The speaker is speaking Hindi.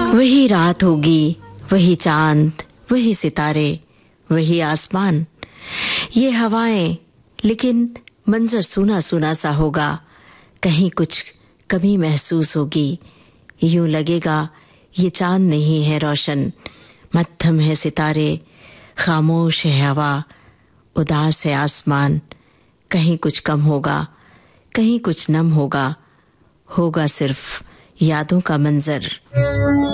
वही रात होगी, वही चांद, वही सितारे, वही आसमान, ये हवाएं, लेकिन मंजर सूना सूना सा होगा। कहीं कुछ कमी महसूस होगी। यूं लगेगा ये चांद नहीं है रोशन, मध्यम है सितारे, खामोश है हवा, उदास है आसमान। कहीं कुछ कम होगा, कहीं कुछ नम होगा, होगा सिर्फ यादों का मंजर।